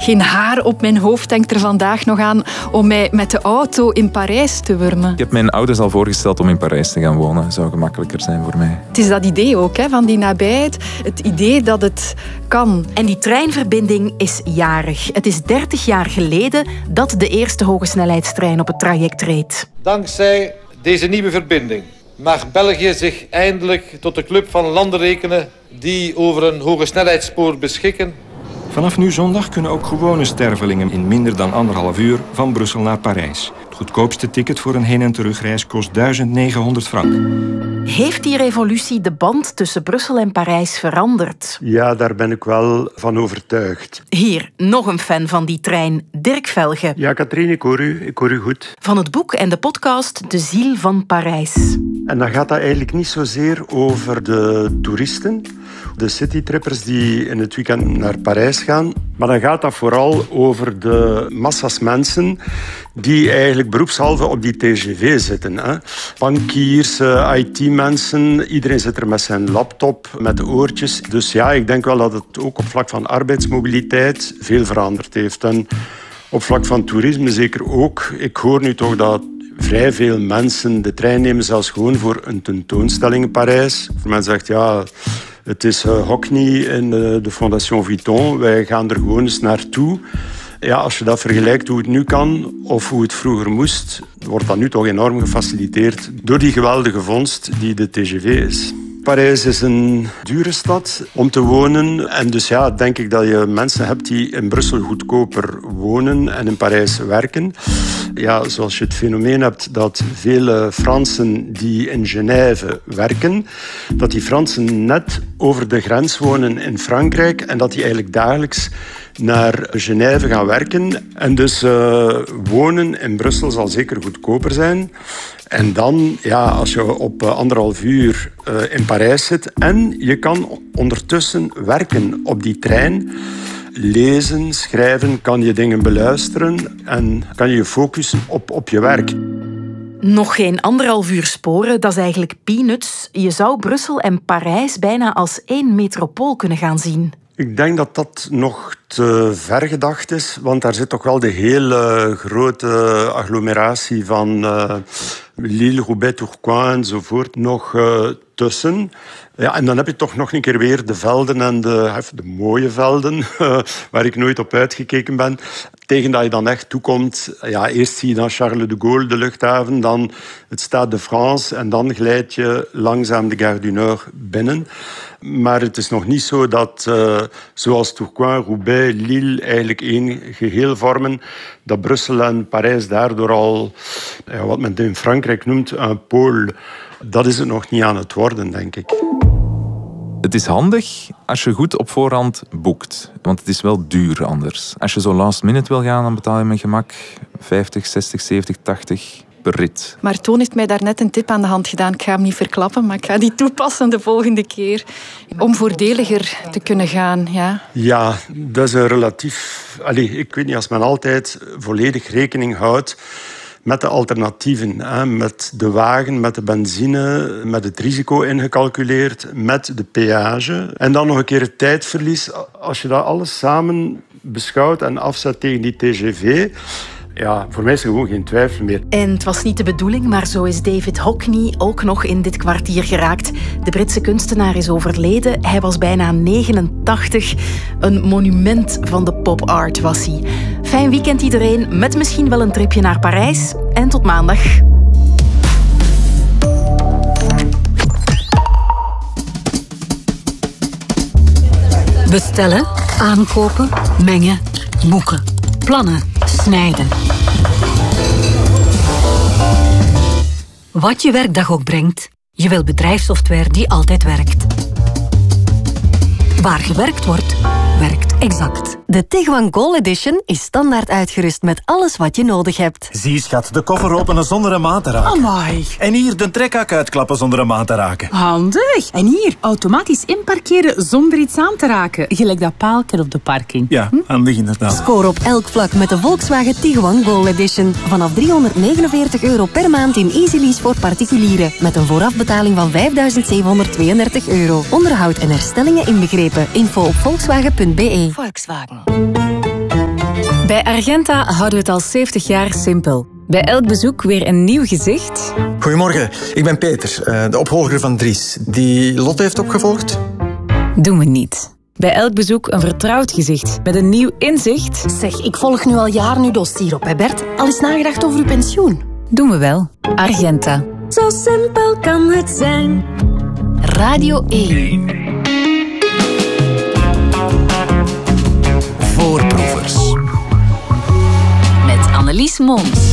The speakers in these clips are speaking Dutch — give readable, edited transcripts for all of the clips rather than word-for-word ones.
Geen haar op mijn hoofd denkt er vandaag nog aan om mij met de auto in Parijs te wurmen. Ik heb mijn ouders al voorgesteld om in Parijs te gaan wonen. Dat zou gemakkelijker zijn voor mij. Het is dat idee ook, hè, van die nabijheid. Het idee dat het kan. En die treinverbinding is jarig. Het is 30 jaar geleden dat de eerste hogesnelheidstrein op het traject reed. Dankzij deze nieuwe verbinding mag België zich eindelijk tot de club van landen rekenen die over een hogesnelheidsspoor beschikken. Vanaf nu zondag kunnen ook gewone stervelingen in minder dan 1,5 uur van Brussel naar Parijs. Het goedkoopste ticket voor een heen- en terugreis kost 1900 frank. Heeft die revolutie de band tussen Brussel en Parijs veranderd? Ja, daar ben ik wel van overtuigd. Hier, nog een fan van die trein, Dirk Velge. Ja, Katrien, ik hoor u goed. Van het boek en de podcast De Ziel van Parijs. En dan gaat dat eigenlijk niet zozeer over de toeristen, de citytrippers die in het weekend naar Parijs gaan, maar dan gaat dat vooral over de massa's mensen die eigenlijk beroepshalve op die TGV zitten. Hè. Bankiers, IT-mensen, iedereen zit er met zijn laptop, met de oortjes. Dus ja, ik denk wel dat het ook op vlak van arbeidsmobiliteit veel veranderd heeft. En op vlak van toerisme zeker ook. Ik hoor nu toch dat vrij veel mensen de trein nemen, zelfs gewoon voor een tentoonstelling in Parijs. Men zegt, ja, het is Hockney in de Fondation Vuitton. Wij gaan er gewoon eens naartoe. Ja, als je dat vergelijkt hoe het nu kan of hoe het vroeger moest, wordt dat nu toch enorm gefaciliteerd door die geweldige vondst die de TGV is. Parijs is een dure stad om te wonen. En dus ja, denk ik dat je mensen hebt die in Brussel goedkoper wonen en in Parijs werken. Ja, zoals je het fenomeen hebt dat vele Fransen die in Genève werken, dat die Fransen net over de grens wonen in Frankrijk en dat die eigenlijk dagelijks naar Genève gaan werken. En dus wonen in Brussel zal zeker goedkoper zijn. En dan, ja, als je op 1,5 uur in Parijs zit en je kan ondertussen werken op die trein, lezen, schrijven, kan je dingen beluisteren en kan je focussen op je werk. Nog geen 1,5 uur sporen, dat is eigenlijk peanuts. Je zou Brussel en Parijs bijna als één metropool kunnen gaan zien. Ik denk dat dat nog te ver gedacht is, want daar zit toch wel de hele grote agglomeratie van Lille, Roubaix, Tourcoing enzovoort nog tussen. Ja, en dan heb je toch nog een keer weer de velden en de mooie velden, waar ik nooit op uitgekeken ben. Tegen dat je dan echt toekomt, ja, eerst zie je dan Charles de Gaulle, de luchthaven, dan het Stade de France en dan glijd je langzaam de Gare du Nord binnen. Maar het is nog niet zo dat, zoals Tourcoing, Roubaix, Lille eigenlijk één geheel vormen, dat Brussel en Parijs daardoor al, ja, wat men in Frankrijk noemt, een pôle. Dat is het nog niet aan het worden, denk ik. Het is handig als je goed op voorhand boekt. Want het is wel duur anders. Als je zo last minute wil gaan, dan betaal je met gemak 50, 60, 70, 80 per rit. Maar Toon heeft mij daarnet een tip aan de hand gedaan. Ik ga hem niet verklappen, maar ik ga die toepassen de volgende keer. Om voordeliger te kunnen gaan, ja. Ja, dat is een relatief... ik weet niet, als men altijd volledig rekening houdt met de alternatieven, hè, met de wagen, met de benzine, met het risico ingecalculeerd, met de peage. En dan nog een keer het tijdverlies. Als je dat alles samen beschouwt en afzet tegen die TGV, ja, voor mij is er gewoon geen twijfel meer. En het was niet de bedoeling, maar zo is David Hockney ook nog in dit kwartier geraakt. De Britse kunstenaar is overleden. Hij was bijna 89. Een monument van de pop-art was hij. Fijn weekend iedereen, met misschien wel een tripje naar Parijs. En tot maandag. Bestellen, aankopen, mengen, boeken, plannen, snijden. Wat je werkdag ook brengt, je wil bedrijfssoftware die altijd werkt. Waar gewerkt wordt, werkt exact. De Tiguan Goal Edition is standaard uitgerust met alles wat je nodig hebt. Zie schat, de koffer openen zonder een maat te raken. Amai. En hier de trekhak uitklappen zonder een maat te raken. Handig. En hier, automatisch inparkeren zonder iets aan te raken. Gelijk dat paaltje op de parking. Ja, handig inderdaad. Score op elk vlak met de Volkswagen Tiguan Goal Edition. Vanaf €349 per maand in Easy Lease voor particulieren. Met een voorafbetaling van €5.732. Onderhoud en herstellingen inbegrepen. Info op volkswagen.be. Volkswagen. Bij Argenta houden we het al 70 jaar simpel. Bij elk bezoek weer een nieuw gezicht. Goedemorgen, ik ben Peter, de opvolger van Dries. Die Lotte heeft opgevolgd? Doen we niet. Bij elk bezoek een vertrouwd gezicht met een nieuw inzicht. Zeg, ik volg nu al jaren uw dossier op, hè Bert? Al eens nagedacht over uw pensioen? Doen we wel. Argenta. Zo simpel kan het zijn. Radio 1. Voorproevers. Met Annelies Mons.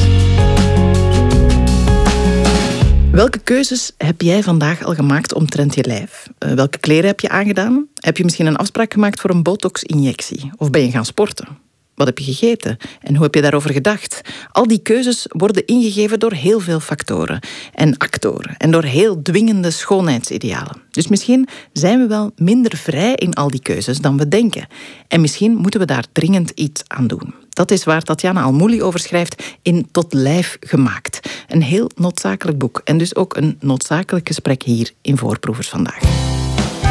Welke keuzes heb jij vandaag al gemaakt omtrent je lijf? Welke kleren heb je aangedaan? Heb je misschien een afspraak gemaakt voor een botox-injectie? Of ben je gaan sporten? Wat heb je gegeten? En hoe heb je daarover gedacht? Al die keuzes worden ingegeven door heel veel factoren en actoren en door heel dwingende schoonheidsidealen. Dus misschien zijn we wel minder vrij in al die keuzes dan we denken. En misschien moeten we daar dringend iets aan doen. Dat is waar Tatjana Almouli over schrijft in Tot Lijf Gemaakt. Een heel noodzakelijk boek en dus ook een noodzakelijk gesprek hier in Voorproevers vandaag.